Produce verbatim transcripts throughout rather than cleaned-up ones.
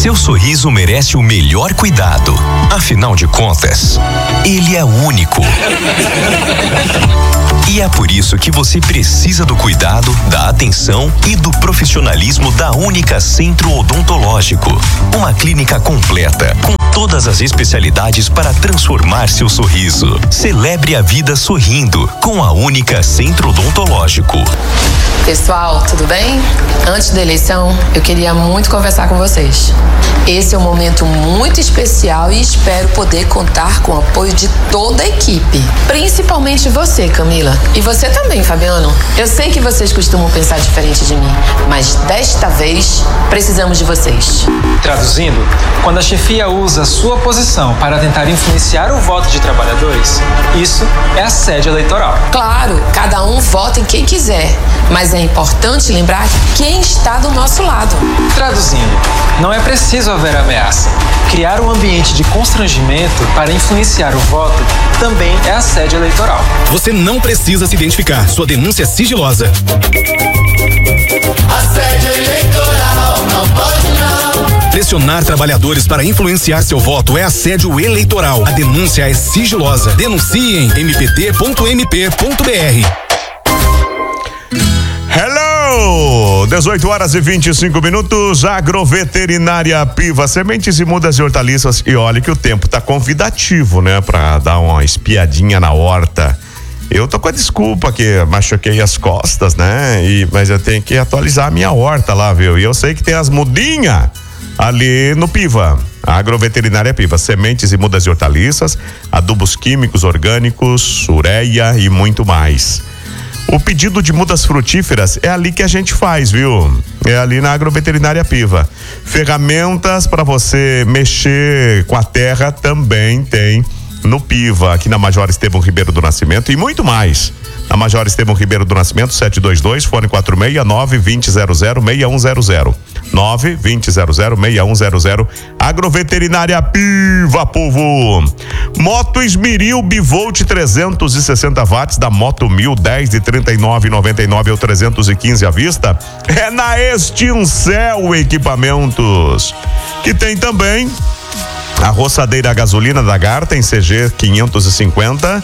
Seu sorriso merece o melhor cuidado. Afinal de contas, ele é único. E é por isso que você precisa do cuidado, da atenção e do profissionalismo da Única Centro Odontológico. Uma clínica completa, com todas as especialidades para transformar seu sorriso. Celebre a vida sorrindo com a Única Centro Odontológico. Pessoal, tudo bem? Antes da eleição, eu queria muito conversar com vocês. Esse é um momento muito especial e espero poder contar com o apoio de toda a equipe. Principalmente você, Camila. E você também, Fabiano. Eu sei que vocês costumam pensar diferente de mim, mas desta vez precisamos de vocês. Traduzindo, quando a chefia usa a sua posição para tentar influenciar o voto de trabalhadores, isso é assédio eleitoral. Claro, cada um vota em quem quiser, mas é importante lembrar quem está do nosso lado. Traduzindo, não é preciso haver ameaça. Criar um ambiente de constrangimento para influenciar o voto também é assédio eleitoral. Você não precisa se identificar. Sua denúncia é sigilosa. Assédio eleitoral, não pode não. Pressionar trabalhadores para influenciar seu voto é assédio eleitoral. A denúncia é sigilosa. Denuncie em m p t ponto m p ponto b r. Hello! dezoito horas e vinte e cinco minutos. Agroveterinária Piva, sementes e mudas de hortaliças. E olha que o tempo tá convidativo, né? Pra dar uma espiadinha na horta. Eu tô com a desculpa que machuquei as costas, né? E, mas eu tenho que atualizar a minha horta lá, viu? E eu sei que tem as mudinhas ali no Piva. Agroveterinária Piva, sementes e mudas de hortaliças, adubos químicos, orgânicos, ureia e muito mais. O pedido de mudas frutíferas é ali que a gente faz, viu? É ali na Agroveterinária Piva. Ferramentas para você mexer com a terra também tem no Piva, aqui na Major Estevão Ribeiro do Nascimento e muito mais. Na Major Estevão Ribeiro do Nascimento, setecentos e vinte e dois, fone quatro seis nove, dois zero zero, seis um zero zero. nove dois zero zero, seis um zero zero. Agroveterinária Piva, povo. Moto Esmeril Bivolt trezentos e sessenta watts da Moto mil, dez de trinta e nove reais e noventa e nove centavos ou trezentos e quinze à vista. É na Extincel Equipamentos, que tem também a roçadeira a gasolina da Garten C G quinhentos e cinquenta.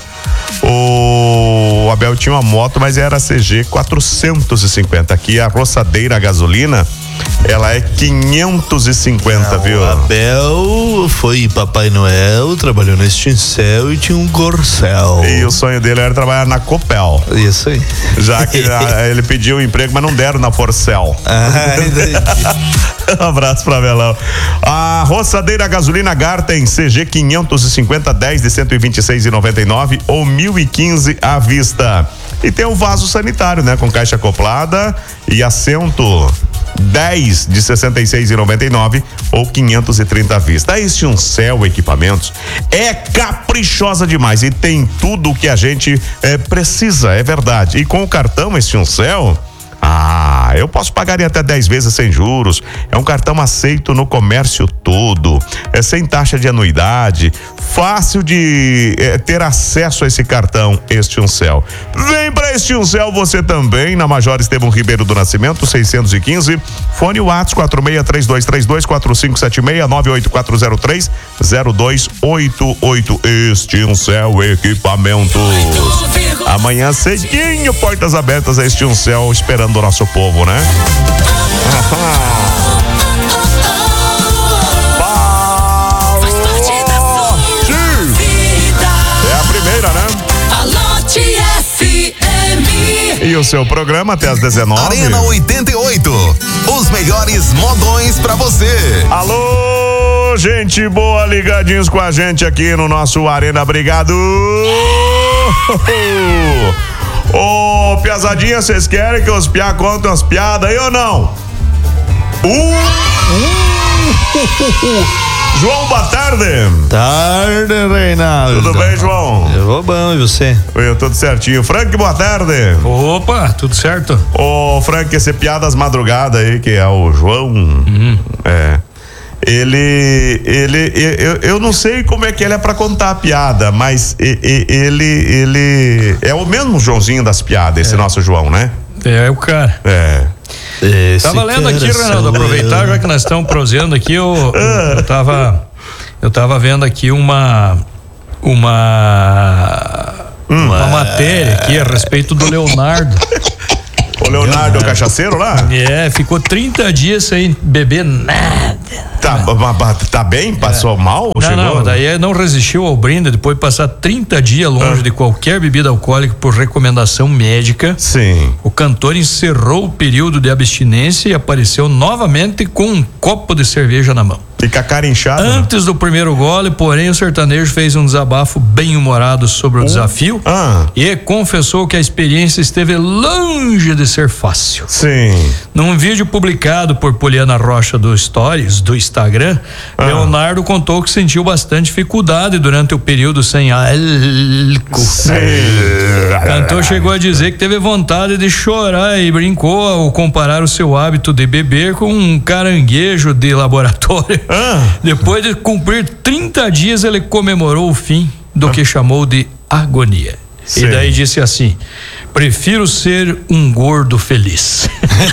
O Abel tinha uma moto, mas era C G quatrocentos e cinquenta. Aqui a roçadeira a gasolina, ela é quinhentos e cinquenta, Não, viu? O Abel foi Papai Noel, trabalhou na Extincel e tinha um Corcel. E o sonho dele era trabalhar na Copel. Isso aí. Já que a, ele pediu um emprego, mas não deram na Forcel. Ah, entendi. Um abraço pra Abelão. A roçadeira a gasolina Garten C G quinhentos e cinquenta, dez de cento e vinte e seis reais e noventa e nove centavos ou mil e quinze à vista. E tem o vaso sanitário, né? Com caixa acoplada e assento dez de sessenta e seis reais e noventa e nove centavos ou quinhentos e trinta à vista. A Extincel Equipamentos é caprichosa demais e tem tudo o que a gente é, precisa, é verdade. E com o cartão Extincel, ah, eu posso pagar em até dez vezes sem juros. É um cartão aceito no comércio todo. É sem taxa de anuidade. Fácil de é, ter acesso a esse cartão Extincel. Vem pra Extincel você também, na Major Estevão Ribeiro do Nascimento, seiscentos e quinze. Fone WhatsApp quatro seis três dois três dois quatro cinco sete seis nove oito quatro zero três zero dois oito oito. Extincel Equipamentos. Amanhã cedinho, portas abertas a Extincel, esperando o nosso povo, né? É a primeira, né? E o seu programa até às dezenove. Arena oitenta e oito. Os melhores modões pra você. Alô, gente boa, ligadinhos com a gente aqui no nosso Arena. Obrigado. Ô, piazadinha, vocês querem que os piá contem as piadas aí ou não? Uh, uh, uh, uh. João, boa tarde. Tarde, Reinaldo. Tudo bem, João? Eu vou bom, e você? Eu, tudo certinho. Frank, boa tarde. Opa, tudo certo? Ô, Frank, esse piadas madrugada aí, que é o João, uhum. é... Ele, ele, eu, eu não sei como é que ele é pra contar a piada, mas ele, ele é o mesmo Joãozinho das piadas, esse é. nosso João, né? É, é o cara. É. Esse Tava lendo aqui, Reinaldo, aproveitar já que nós estamos proseando aqui, eu, eu, eu tava eu tava vendo aqui uma uma hum, uma matéria aqui a respeito do Leonardo. O Leonardo, o cachaceiro lá? É, ficou trinta dias sem beber nada. Tá, tá bem? Passou é. mal? Não, chegou? não, daí não resistiu ao brinde depois de passar trinta dias longe ah. de qualquer bebida alcoólica por recomendação médica. Sim. O cantor encerrou o período de abstinência e apareceu novamente com um copo de cerveja na mão. E com a cara inchada? Antes do primeiro gole, porém, o sertanejo fez um desabafo bem humorado sobre o uh. desafio ah. e confessou que a experiência esteve longe de ser fácil. Sim. Num vídeo publicado por Poliana Rocha do Stories, do Instagram, ah. Leonardo contou que sentiu bastante dificuldade durante o período sem álcool. Sim. O cantor chegou a dizer que teve vontade de chorar e brincou ao comparar o seu hábito de beber com um caranguejo de laboratório. Ah. Depois de cumprir trinta dias, ele comemorou o fim do ah. que chamou de agonia. Sim. E daí disse assim: prefiro ser um gordo feliz.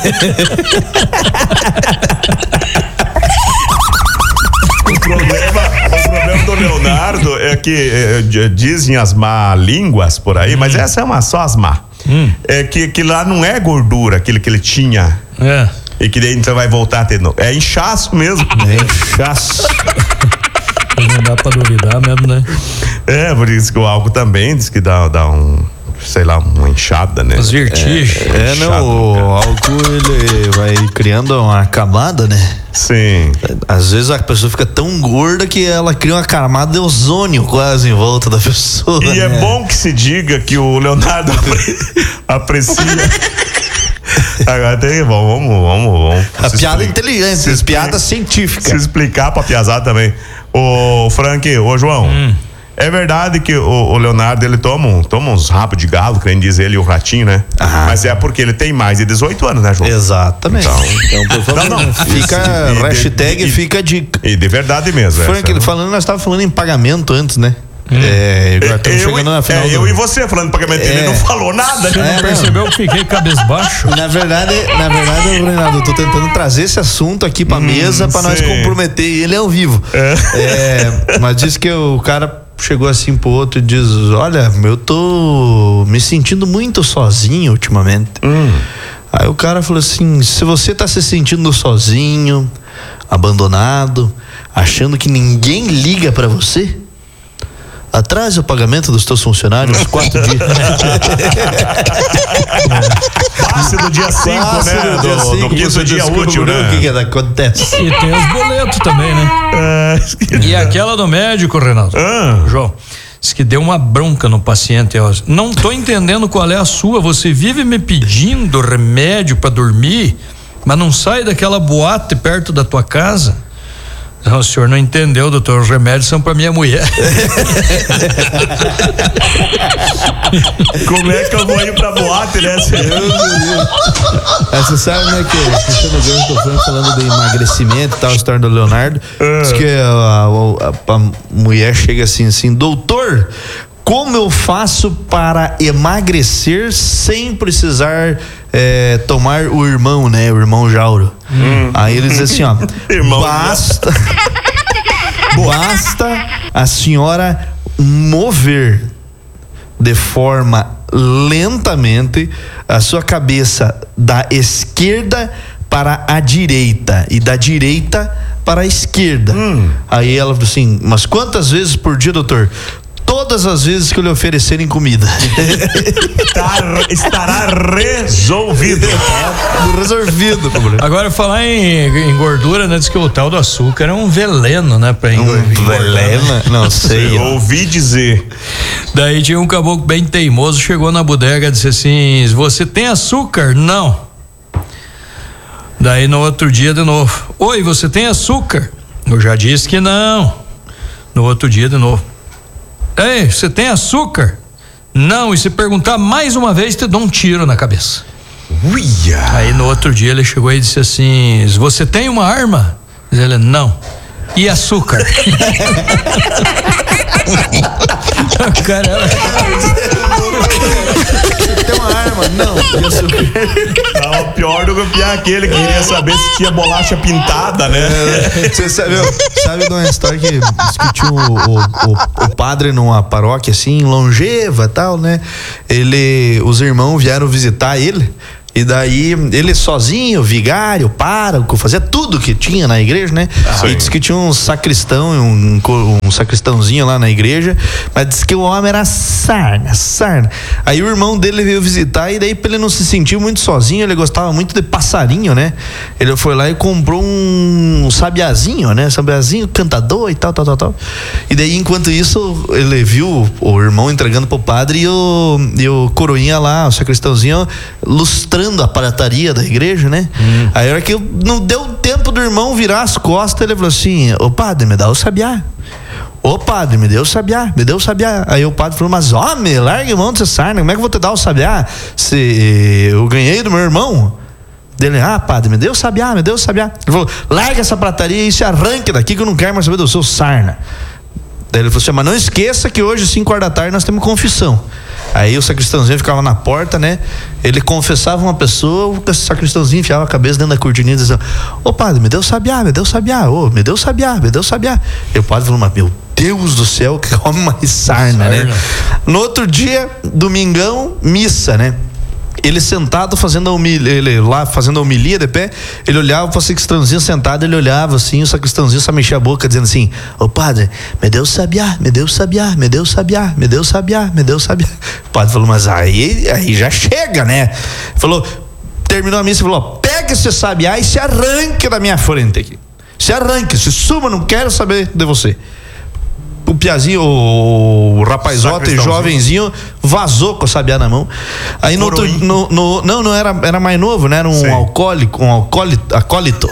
O problema, o problema do Leonardo é que é, dizem as má línguas por aí, hum. mas essa é uma só as má. Hum. É que, que lá não é gordura, aquilo que ele tinha. É. E que daí então vai voltar a ter novo. É inchaço mesmo. É inchaço. Não dá pra duvidar mesmo, né? É, por isso que o álcool também diz que dá, dá um, sei lá, uma inchada, né? As vertigens. É, é não, o álcool ele vai criando uma camada, né? Sim. Às vezes a pessoa fica tão gorda que ela cria uma camada de ozônio quase em volta da pessoa. E né? é bom que se diga que o Leonardo aprecia. Agora tem, bom, vamos, vamos, vamos. A piada inteligente, as piadas científicas. Se explicar pra piazada também. Ô, Frank, ô, João, hum. é verdade que o, o Leonardo, ele toma, um, toma uns rabos de galo, querendo dizer ele, o ratinho, né? Ah. Mas é porque ele tem mais de dezoito anos, né, João? Exatamente. Então, então por favor, não, não. Fica, e, hashtag e, fica a dica. E de verdade mesmo. Frank, ele falando, nós estávamos falando em pagamento antes, né? Hum. É, agora estamos chegando na final. É, do... eu e você falando de pagamento, é, ele não falou nada. Você é, não percebeu que fiquei cabisbaixo? Na verdade, na verdade, Renato, eu tô tentando trazer esse assunto aqui pra hum, mesa pra sim. nós comprometer ele ao vivo. É. É, mas diz que o cara chegou assim pro outro e diz: olha, eu tô me sentindo muito sozinho ultimamente. Hum. Aí o cara falou assim: se você tá se sentindo sozinho, abandonado, achando que ninguém liga pra você, atrase o pagamento dos teus funcionários quatro dias. Passe do dia cinco, né? Do, dia do, cinco, do quinto dia útil, né? O que que acontece? E tem os boletos também, né? É. E aquela do médico, Renato. Ah. João, diz que deu uma bronca no paciente. Não tô entendendo qual é a sua. Você vive me pedindo remédio pra dormir, mas não sai daquela boate perto da tua casa? Não, o senhor não entendeu, doutor. Os remédios são pra minha mulher. Como é que eu vou ir pra boate, né? Você sabe, né, que o Cristiano Grande tô falando de emagrecimento e tal, a história do Leonardo. Uh. Diz que a, a, a, a mulher chega assim, assim, doutor, como eu faço para emagrecer sem precisar é, tomar o irmão, né? O irmão Jauro. Hum. Aí ele diz assim, ó. Irmão, basta, basta a senhora mover de forma lentamente a sua cabeça da esquerda para a direita e da direita para a esquerda. Hum. Aí ela falou assim: mas quantas vezes por dia, doutor? Todas as vezes que lhe oferecerem comida. Tá, estará resolvido. É, resolvido. Agora, falar em, em gordura, né? Diz que o tal do açúcar é um veleno, né? Pra um veleno? Não sei. Eu ouvi dizer. Daí tinha um caboclo bem teimoso, chegou na bodega e disse assim: você tem açúcar? Não. Daí no outro dia de novo: oi, você tem açúcar? Eu já disse que não. No outro dia de novo: ei, você tem açúcar? Não, e se perguntar mais uma vez, te dou um tiro na cabeça. Uia. Aí no outro dia ele chegou e disse assim: você tem uma arma? Ele: não. E açúcar? O cara... Tem uma arma? Não. Tava pior do que o piá aquele que queria saber se tinha bolacha pintada, né? É, você sabe, sabe de uma história que discutiu o, o, o, o padre numa paróquia assim, longeva e tal, né? Ele, os irmãos vieram visitar ele. E daí, ele sozinho, vigário, pároco, fazia tudo que tinha na igreja, né? Ah, e disse que tinha um sacristão, um, um sacristãozinho lá na igreja, mas disse que o homem era sarna, sarna. Aí o irmão dele veio visitar e daí pra ele não se sentir muito sozinho, ele gostava muito de passarinho, né? Ele foi lá e comprou um sabiazinho, né? Sabiazinho, cantador e tal, tal, tal, tal. E daí, enquanto isso, ele viu o irmão entregando pro padre e o, e o coroinha lá, o sacristãozinho, lustrando a parataria da igreja, né? Hum. Aí a hora que não deu tempo do irmão virar as costas, ele falou assim: ô padre, me dá o sabiá. Ô padre, me deu o sabiá, me deu o sabiá. Aí o padre falou: mas homem, larga a mão dessa sarna, como é que eu vou te dar o sabiá se eu ganhei do meu irmão? Dele, ah, padre, me deu o sabiá, me deu o sabiá. Ele falou: larga essa prataria e se arranque daqui que eu não quero mais saber do seu sarna. Daí ele falou assim: mas não esqueça que hoje, cinco horas da tarde, nós temos confissão. Aí o sacristãozinho ficava na porta, né? Ele confessava uma pessoa, o sacristãozinho enfiava a cabeça dentro da cortininha e dizia: ô padre, me deu sabiá, me deu sabiá, ô, me deu sabiá, me deu sabiá. E o padre falou: mas meu Deus do céu, que homem mais sarna, sarna, né? No outro dia, domingão, missa, né? Ele sentado fazendo a homilia, ele lá fazendo a homilia de pé, ele olhava para o sacristãozinho sentado, ele olhava assim, o sacristãozinho só mexia a boca dizendo assim: ô padre, me deu sabiá, me deu sabiá, me deu sabiá, me deu sabiá, me deu sabiá. O padre falou: mas aí, aí já chega, né? Falou, terminou a missa e falou: pega esse sabiá e se arranque da minha frente aqui. Se arranque, se suma, não quero saber de você. O piazinho, o rapazote, jovenzinho, vazou com o sabiá na mão. Aí no, outro, no, no não, não era, era mais novo, né? Era um Sim. alcoólico, um alcoólito, acólito.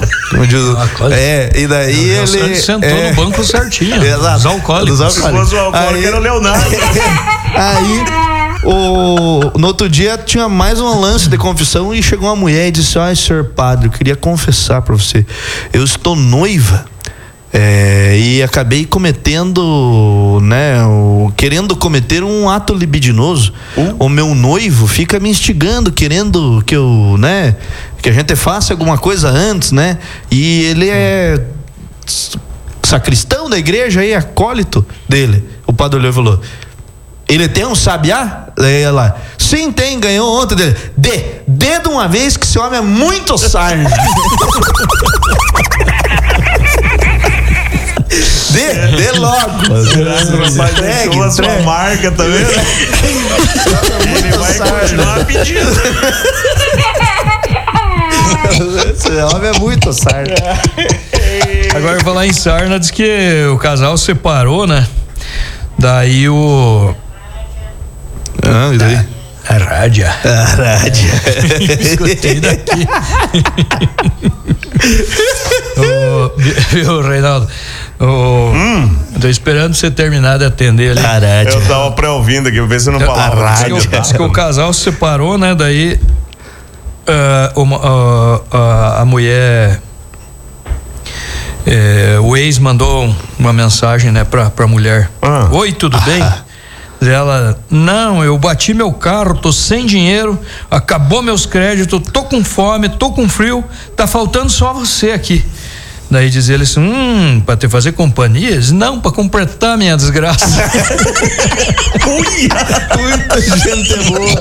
É, e daí eu ele sentou é, no banco certinho. Exato. Os alcoólicos. Se fosse o alcoólico, era o Leonardo. Aí o, no outro dia tinha mais um lance de confissão e chegou uma mulher e disse: ai, senhor padre, eu queria confessar pra você, eu estou noiva. É, e acabei cometendo, né, o, querendo cometer um ato libidinoso. Uh. O meu noivo fica me instigando, querendo que eu, né, que a gente faça alguma coisa antes, né? E ele é sacristão da igreja e acólito dele. O padre olhou e falou: ele tem um sabiá? Daí ela: sim, tem, ganhou ontem dele. Dê, dê de uma vez que esse homem é muito sarna. Dê, dê logo. Mas deixou a sua marca, tá vendo? Ele vai continuar pedindo. Esse homem é muito sarna. Agora, falar em sarna, diz que o casal separou, né? Daí o... Ah, e daí? A rádio. A rádio. Escutei daqui. o, viu, Reinaldo? O, hum. Tô esperando você terminar de atender ali. A rádio. Eu tava pré-ouvindo aqui, vou ver se não falava. A rádio. Diz que, diz que o casal se separou, né? Daí uh, uma, uh, uh, a mulher... É, o ex mandou uma mensagem, né, pra, pra mulher. Ah. Oi, tudo ah. bem? Ela: não, eu bati meu carro, tô sem dinheiro, acabou meus créditos, tô com fome, tô com frio, tá faltando só você aqui. Daí diz ele assim: hum, pra te fazer companhia? Diz: não, pra completar minha desgraça. Muita gente boa.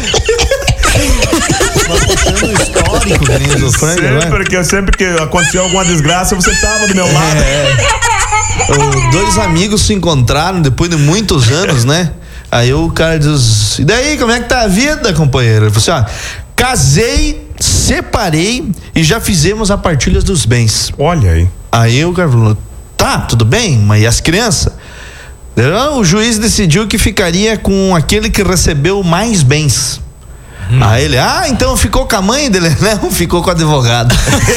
Mas puxando o histórico, menino do frango, sempre, né? Porque sempre que aconteceu alguma desgraça, você tava do meu lado. É. O, dois amigos se encontraram depois de muitos anos, né? Aí o cara diz: e daí, como é que tá a vida, companheiro? Ele falou assim: ó, casei, separei e já fizemos a partilha dos bens. Olha aí. Aí o cara falou: tá, tudo bem, mas e as crianças? O juiz decidiu que ficaria com aquele que recebeu mais bens. Hum. Aí ele: ah, então ficou com a mãe dele? Não, ficou com o advogado.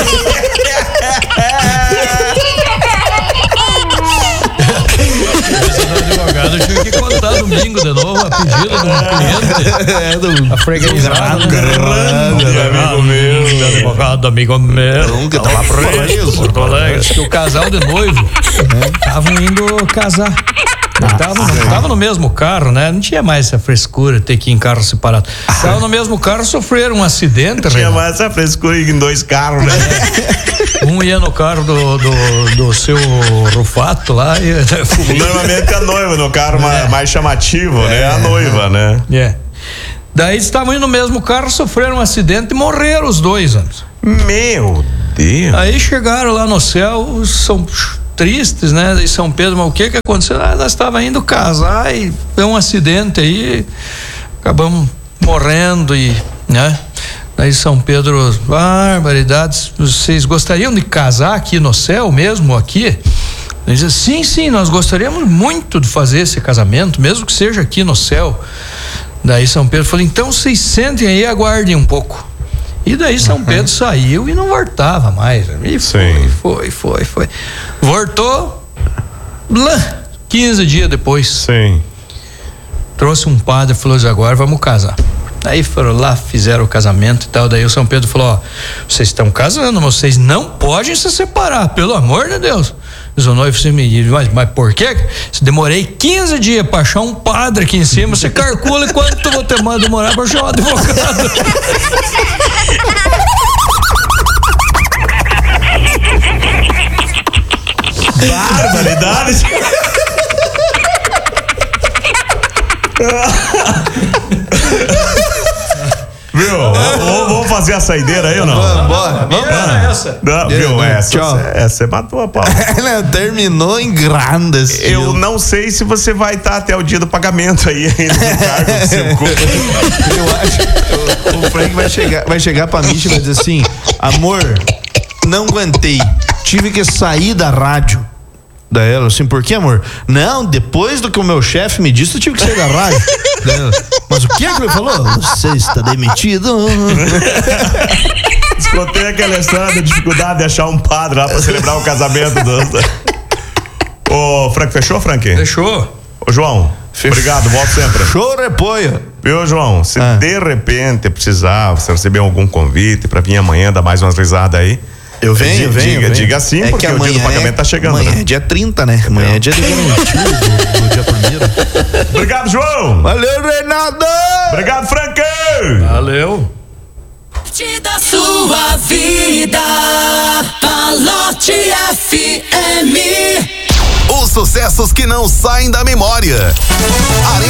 Advogado, eu tive que contar domingo de novo a pedido do cliente. É, do, a freguesada, né? Amigo meu, advogado, amigo meu. Nunca tá lá preso, Porto Alegre. Acho que o casal de noivo estavam indo casar. Tava no, tava no mesmo carro, né? Não tinha mais essa frescura de ter que ir em carro separado. Tava no mesmo carro, sofreram um acidente. Tinha Renan. mais essa frescura em dois carros, né? Um ia no carro do, do, do seu Rufato lá. E, normalmente a noiva no carro é. mais, mais chamativo, é. né? A noiva, né? É. Daí estavam indo no mesmo carro, sofreram um acidente e morreram os dois anos. Meu Deus! Aí chegaram lá no céu, são tristes, né? De São Pedro, mas o que que aconteceu? Ah, nós estávamos indo casar e deu um acidente aí, acabamos morrendo e, né? Daí São Pedro, barbaridades, vocês gostariam de casar aqui no céu mesmo, aqui? Ele diz, sim, sim, nós gostaríamos muito de fazer esse casamento, mesmo que seja aqui no céu. Daí São Pedro falou, então vocês sentem aí e aguardem um pouco. E daí São uhum. Pedro saiu e não voltava mais. E foi, sim. foi, foi, foi. Voltou lá, quinze dias depois. Sim. Trouxe um padre e falou, agora vamos casar. Aí foram lá, fizeram o casamento e tal. Daí o São Pedro falou, ó, vocês estão casando, mas vocês não podem se separar, pelo amor de Deus. Diz o noivo, você me diz, mas, mas por quê? Se demorei quinze dias pra achar um padre aqui em cima, você calcula quanto eu vou ter mais demorar pra achar um advogado. Barbaridade. Viu? Vamos fazer a saideira aí ou não? Vamos, bora. Vamos ah, essa. Não, viu? Essa, essa, você matou a pau. Ela terminou em grande. Eu não sei se você vai estar até o dia do pagamento aí ainda no cargo do seu corpo. Eu acho. O, o Frank vai chegar, vai chegar pra Misha e vai dizer assim: amor, não aguentei. Tive que sair da rádio. Da ela, assim, por que, amor? Não, depois do que o meu chefe me disse, eu tive que sair da rádio. Ela, mas o que é que ele falou? Você está demitido. Escutei aquela história da dificuldade de achar um padre lá pra celebrar o casamento do... Ô, Frank, fechou, Frank? Fechou. Ô, João, fechou. Obrigado, volto sempre. Show, repolho. Viu, João? Se ah. de repente precisar, você receber algum convite pra vir amanhã dar mais umas risadas aí, eu venho, eu venho. Diga, venho. diga sim, é porque que o dia do pagamento é, tá chegando. Amanhã né? é dia trinta, né? Amanhã é dia do do, do dia primeiro. Obrigado, João. Valeu, Reinaldo. Obrigado, Frank. Valeu. Da sua vida, Palote F M. Os sucessos que não saem da memória. Arena